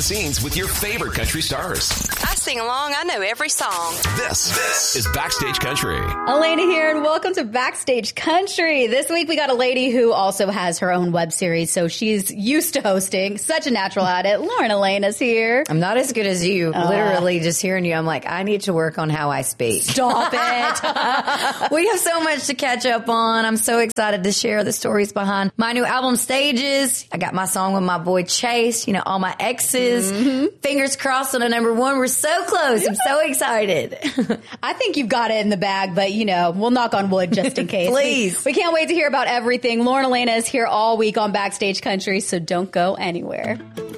scenes with your favorite country stars. I sing along. I know every song. This is Backstage Country. Elena here, and welcome to Backstage Country. This week we got a lady who also has her own web series, so she's used to hosting. Such a natural at it. Lauren Elena's here. I'm not as good as you. Literally, just hearing you, I'm like, I need to work on how I speak. Stop it. We have so much to catch up on. I'm so excited to share the stories behind my new album, Stages. I got my song with my boy Chase, all my exes. Mm-hmm. Fingers crossed on a number one. We're so close. I'm so excited. I think you've got it in the bag, but we'll knock on wood just in case. Please. We can't wait to hear about everything. Lauren Elena is here all week on Backstage Country, so don't go anywhere.